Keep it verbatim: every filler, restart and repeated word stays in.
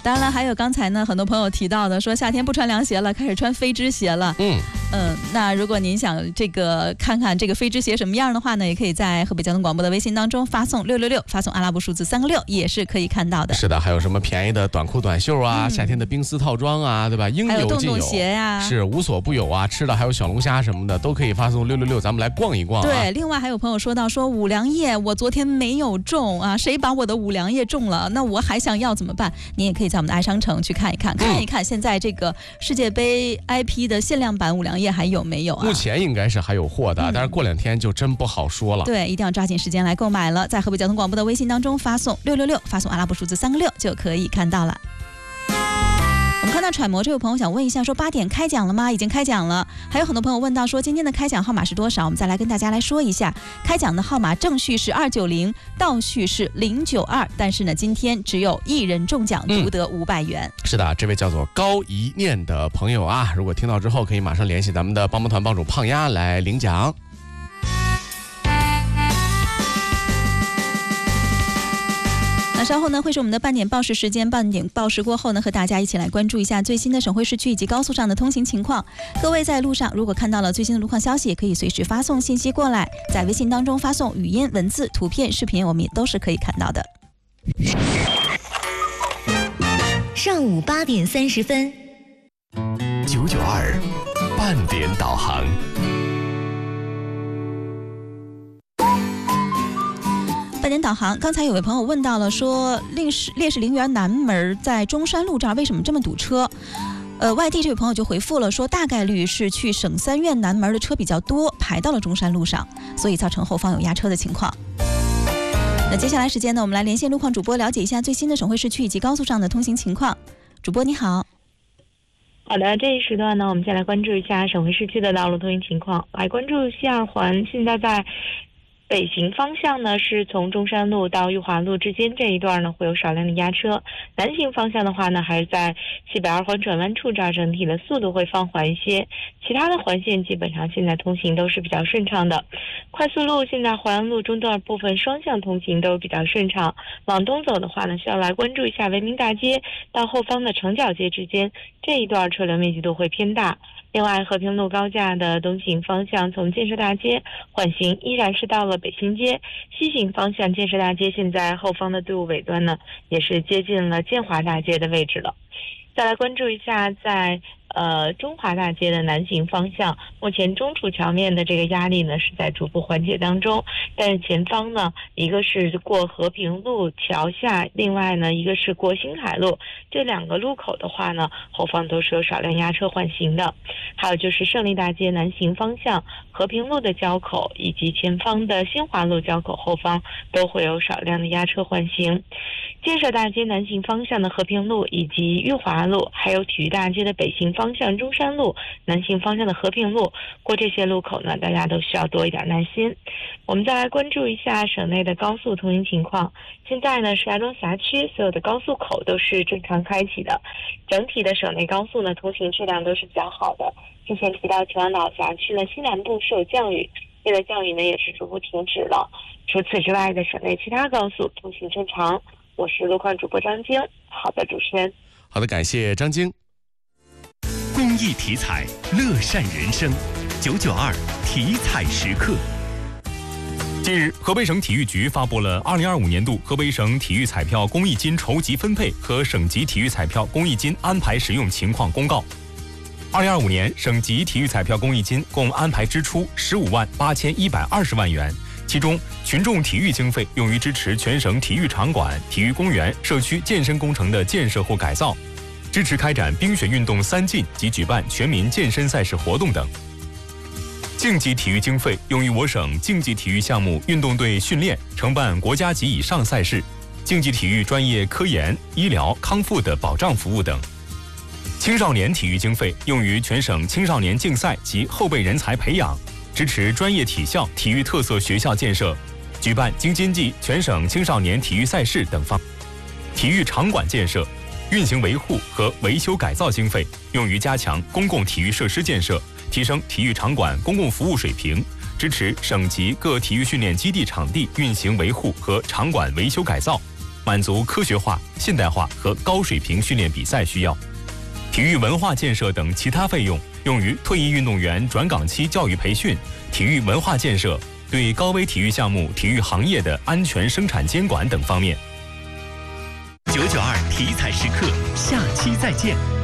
当然了，还有刚才呢，很多朋友提到的，说夏天不穿凉鞋了，开始穿飞织鞋了。嗯嗯，那如果您想这个看看这个飞织鞋什么样的话呢，也可以在河北交通广播的微信当中发送六六六，发送阿拉伯数字三个六，也是可以看到的。 是的，还有什么便宜的短裤短袖啊，嗯、夏天的冰丝套装啊，对吧？应有尽有。 还有洞洞鞋呀、啊， 是无所不有啊，吃的还有小龙虾什么的，都可以发送六六六，咱们来逛一逛、啊。 对，另外还有朋友说到说五粮液，我昨天没有中啊，谁把我的五粮液中了？那我还想要怎么办？你也可以在我们的爱商城去看一看，看一看现在这个世界杯 I P 的限量版五粮液还有没有啊？ 目前应该是还有货的，嗯、但是过两天就真不好说了。 对，一定要抓紧时间来购买了，在河北交通广播的微信当中发送六六六，发送阿拉伯数字三个六就可以看到了。我们看到揣摩这位朋友想问一下，说八点开奖了吗？已经开奖了。还有很多朋友问到说今天的开奖号码是多少？我们再来跟大家来说一下，开奖的号码正序是二九零，倒序是零九二，但是呢，今天只有一人中奖，独得五百元、 嗯。是的，这位叫做高一念的朋友啊，如果听到之后，可以马上联系咱们的帮帮团帮主胖丫来领奖。 那稍后呢，会是我们的半点报时时间，半点报时过后呢，和大家一起来关注一下最新的省会市区以及高速上的通行情况。各位在路上如果看到了最新的路况消息，也可以随时发送信息过来，在微信当中发送语音、文字、图片、视频，我们也都是可以看到的。 上午八点三十分， 九九二半点导航。 半点导航，刚才有位朋友问到了，说烈士烈士陵园南门在中山路这儿为什么这么堵车？呃，外地这位朋友就回复了说，大概率是去省三院南门的车比较多，排到了中山路上，所以造成后方有压车的情况。那接下来时间呢，我们来连线路况主播，了解一下最新的省会市区以及高速上的通行情况。主播你好。 好的，这一时段呢，我们先来关注一下省会市区的道路通行情况。来关注西二环，现在在北行方向呢，是从中山路到裕华路之间这一段呢会有少量的压车。南行方向的话呢，还是在西北二环转弯处这儿，整体的速度会放缓一些。其他的环线基本上现在通行都是比较顺畅的。快速路现在淮安路中段部分双向通行都比较顺畅。往东走的话呢，需要来关注一下文明大街到后方的长角街之间这一段车流密集度会偏大。另外，和平路高架的东行方向从建设大街缓行依然是到了北新街，西行方向建设大街现在后方的队伍尾端呢，也是接近了建华大街的位置了。再来关注一下在呃中华大街的南行方向，目前中楚桥面的这个压力呢是在逐步缓解当中，但是前方呢，一个是过和平路桥下，另外呢一个是过星海路，这两个路口的话呢，后方都是有少量压车缓行的。还有就是胜利大街南行方向和平路的交口以及前方的新华路交口后方都会有少量的压车缓行。建设大街南行方向的和平路以及裕华路，还有体育大街的北行方向中山路，南行方向的和平路，过这些路口呢，大家都需要多一点耐心。我们再来关注一下省内的高速通行情况。现在呢，石家庄辖区所有的高速口都是正常开启的，整体的省内高速呢，通行质量都是比较好的。之前提到秦皇岛辖区呢，西南部是有降雨，现在降雨呢也是逐步停止了。除此之外的省内其他高速通行正常。我是路况主播张晶。好的，主持人。 好的，感谢张晶。 公益体彩，乐善人生。九九二体彩时刻。 近日，河北省体育局发布了二零二五年度河北省体育彩票公益金筹集分配和省级体育彩票公益金安排使用情况公告。二零二五年，省级体育彩票公益金共安排支出十五万八千一百二十万元。其中，群众体育经费用于支持全省体育场馆、体育公园、社区健身工程的建设或改造，支持开展冰雪运动三进及举办全民健身赛事活动等。竞技体育经费用于我省竞技体育项目运动队训练、承办国家级以上赛事、竞技体育专业科研、医疗、康复的保障服务等。青少年体育经费用于全省青少年竞赛及后备人才培养，支持专业体校、体育特色学校建设，举办京津冀全省青少年体育赛事等方。体育场馆建设、运行维护和维修改造经费用于加强公共体育设施建设，提升体育场馆公共服务水平，支持省级各体育训练基地场地运行维护和场馆维修改造， 满足科学化、现代化和高水平训练比赛需要。体育文化建设等其他费用用于退役运动员转岗期教育培训、体育文化建设、对高危体育项目、体育行业的安全生产监管等方面。 九九二体彩时刻，下期再见。